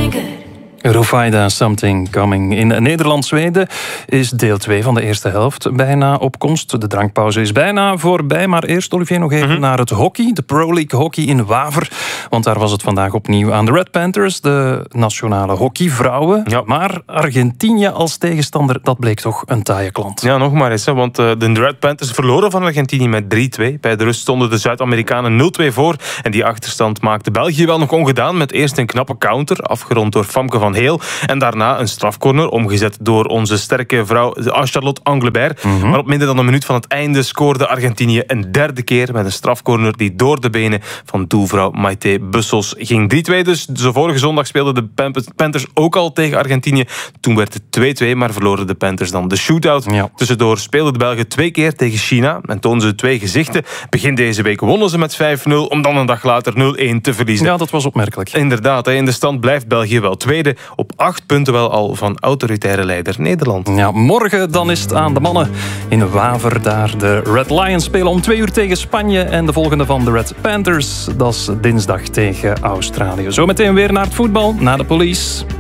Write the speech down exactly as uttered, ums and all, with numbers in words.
feeling good. Rufaida, Something Coming. In Nederland-Zweden is deel twee van de eerste helft bijna op komst. De drankpauze is bijna voorbij. Maar eerst, Olivier, nog even mm-hmm. naar het hockey. De Pro League hockey in Waver. Want daar was het vandaag opnieuw aan de Red Panthers. De nationale hockeyvrouwen. Ja. Maar Argentinië als tegenstander, dat bleek toch een taaie klant. Ja, nog maar eens. Hè, want uh, de Red Panthers verloren van Argentinië met drie twee. Bij de rust stonden de Zuid-Amerikanen nul twee voor. En die achterstand maakte België wel nog ongedaan. Met eerst een knappe counter, afgerond door Famke van Heel. En daarna een strafcorner, omgezet door onze sterke vrouw Charlotte Anglebert. Mm-hmm. Maar op minder dan een minuut van het einde scoorde Argentinië een derde keer met een strafcorner die door de benen van doelvrouw Maite Bussels ging. drie twee dus. De vorige zondag speelden de Panthers ook al tegen Argentinië. Toen werd het twee twee, maar verloren de Panthers dan de shootout. Ja. Tussendoor speelden de Belgen twee keer tegen China en toonden ze twee gezichten. Begin deze week wonnen ze met vijf nul, om dan een dag later nul een te verliezen. Ja, dat was opmerkelijk. Inderdaad, in de stand blijft België wel tweede. Op acht punten wel al van autoritaire leider Nederland. Ja, morgen dan is het aan de mannen in Waver. Daar de Red Lions spelen om twee uur tegen Spanje. En de volgende van de Red Panthers, dat is dinsdag tegen Australië. Zometeen weer naar het voetbal, naar de Police.